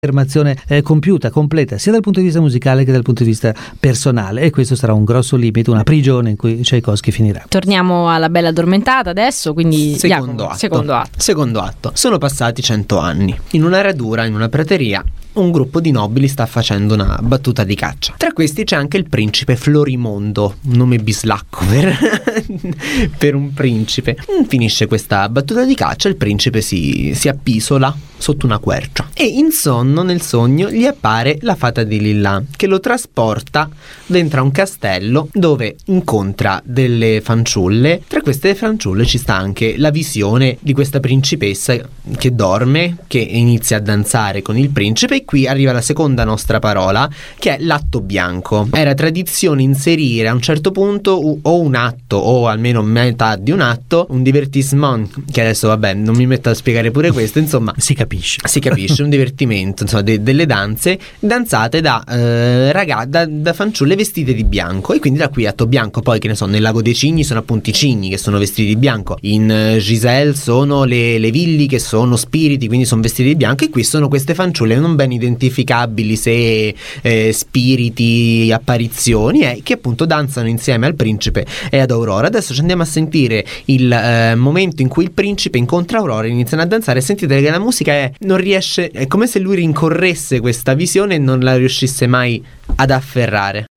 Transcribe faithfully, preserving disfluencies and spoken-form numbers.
affermazione eh, compiuta, completa, sia dal punto di vista musicale che dal punto di vista personale, e questo sarà un grosso limite, una prigione in cui Tchaikovsky finirà. Torniamo alla Bella Addormentata adesso, quindi secondo Jacopo, atto. secondo atto. Secondo atto. Sono passati cento anni. In una radura, in una prateria, un gruppo di nobili sta facendo una battuta di caccia. Tra questi c'è anche il principe Florimondo, un nome bislacco per, per un principe. Finisce questa battuta di caccia, il principe si, si appisola sotto una quercia e in sonno, nel sogno, gli appare la fata di Lilla che lo trasporta dentro a un castello dove incontra delle fanciulle. Tra queste fanciulle ci sta anche la visione di questa principessa che dorme, che inizia a danzare con il principe. E qui arriva la seconda nostra parola, che è l'atto bianco. Era tradizione inserire a un certo punto o un atto o almeno metà di un atto, un divertissement, che adesso vabbè non mi metto a spiegare pure questo, insomma Si capisce. si capisce, un divertimento, insomma, de- delle danze danzate da, eh, raga- da, da fanciulle vestite di bianco, e quindi da qui atto bianco. Poi che ne so, nel Lago dei Cigni sono appunto i cigni che sono vestiti di bianco, in eh, Giselle sono le, le villi che sono spiriti, quindi sono vestiti di bianco, e qui sono queste fanciulle non ben identificabili se eh, spiriti, apparizioni, eh, che appunto danzano insieme al principe e ad Aurora. Adesso ci andiamo a sentire il eh, momento in cui il principe incontra Aurora, iniziano a danzare, e sentite che la musica è non riesce, è come se lui rincorresse questa visione e non la riuscisse mai ad afferrare.